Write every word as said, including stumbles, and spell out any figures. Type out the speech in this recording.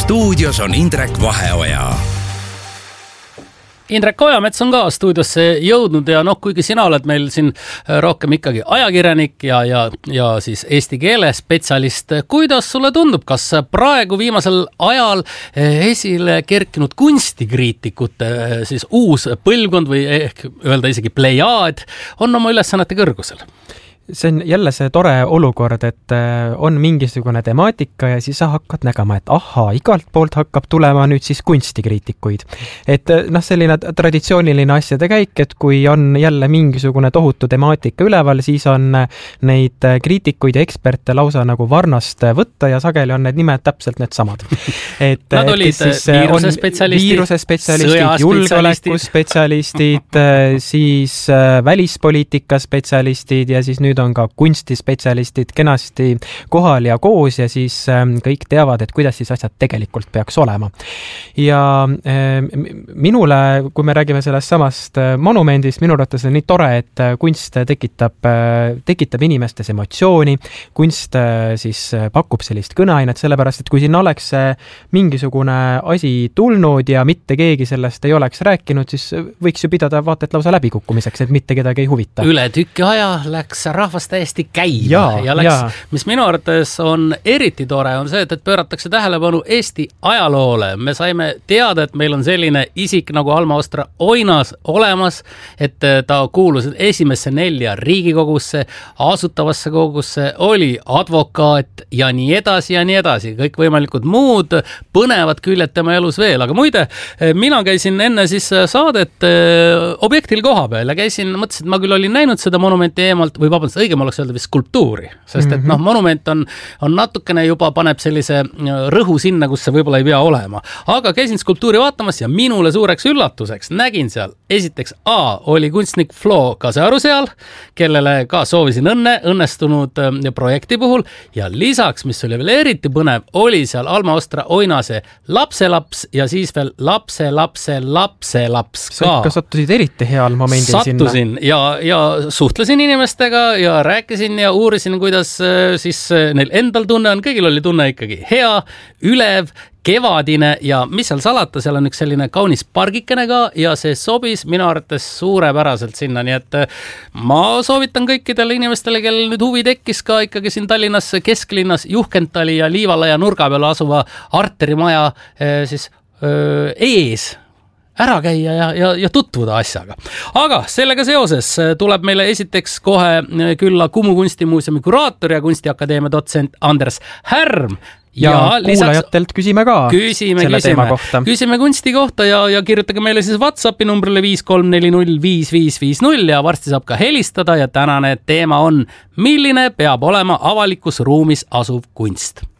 stuudios on Indrek Vaheoja. Indrek Ojamets on ka stuudiosse jõudnud ja noh, kuigi sina oled meil siin rohkem ikkagi ajakirjanik ja, ja, ja siis eesti keele spetsialist, kuidas sulle tundub, kas praegu viimasel ajal esile kerkinud kunstikriitikute siis uus põlvkond või ehk öelda isegi plejaad on oma ülesannete kõrgusel? See on jälle see tore olukord, et on mingisugune temaatika ja siis sa hakkad nägema, et ahaa, igalt poolt hakkab tulema nüüd siis kunstikriitikuid. Et noh, selline traditsiooniline asjade käik, et kui on jälle mingisugune tohutu temaatika üleval, siis on neid kriitikuid ja eksperte lausa nagu varnast võtta ja sageli on need nimed täpselt need samad. Et, Nad olid viiruse spetsialistid, viiruse spetsialistid, julgeoleku spetsialistid, siis välispoliitika spetsialistid ja siis nüüd on ka kunstispetsialistid kenasti kohal ja koos ja siis kõik teavad, et kuidas siis asjad tegelikult peaks olema. Ja minule, kui me räägime sellest samast monumendist, minu arvates on nii tore, et kunst tekitab, tekitab inimestes emotsiooni, kunst siis pakub sellist kõneainet, sellepärast, et kui siin oleks mingisugune asi tulnud ja mitte keegi sellest ei oleks rääkinud, siis võiks ju pidada vaatet lausa läbikukkumiseks, et mitte kedagi ei huvita. Üle tükki aja läks rahvas täiesti käima ja, ja läks, ja. mis minu arvates on eriti tore, on see, et, et pööratakse tähelepanu Eesti ajaloole. Me saime teada, et meil on selline isik nagu Alma Ostra Oinas olemas, et ta kuulus esimesse nelja Riigikogusse, asutavasse kogusse, oli advokaat ja nii edasi ja nii edasi. Kõik võimalikud muud põnevad küljed tema elus veel. Aga muide, mina käisin enne siis saadet objektil koha peal ja käisin, mõtlesin, et ma küll olin näinud seda monumenti eemalt või vabandust, õigem oleks öelda vist skulptuuri, sest et noh, monument on, on natukene juba paneb sellise rõhu sinna, kus see võib-olla ei pea olema. Aga käisin skulptuuri vaatamas ja minule suureks üllatuseks nägin seal, esiteks A oli kunstnik Flo Kasearu seal, kellele ka soovisin õnne õnnestunud projekti puhul ja lisaks, mis oli veel eriti põnev, oli seal Alma Ostra Oinase lapselaps ja siis veel lapse, lapse, lapselaps ka. Sa sattusid eriti heal momendil Sattusin sinna. Sattusin ja, ja suhtlesin inimestega ja rääkisin ja uurisin, kuidas siis neil endal tunne on. Kõigil oli tunne ikkagi hea, ülev, kevadine ja mis seal salata, seal on üks selline kaunis pargikene ka ja see sobis minu arvates suurepäraselt sinna, nii et ma soovitan kõikidele inimestele, kellel nüüd huvi tekkis ka ikkagi siin Tallinnas kesklinnas Juhkentali ja Liivala ja nurga peal asuva Arteri maja siis öö, ees ära käia ja, ja, ja tutvuda asjaga. Aga sellega seoses tuleb meile esiteks kohe külla Kumu kunstimuuseumi kuraator ja kunstiakadeemia dotsent Anders Härm. Ja, ja kuulajatelt küsime ka küsime, selle küsime. teema kohta. Küsime kunsti kohta ja, ja kirjutage meile siis WhatsAppi numbrile viis kolm neli null viis viis viis null ja varsti saab ka helistada ja tänane teema on, milline peab olema avalikus ruumis asuv kunst.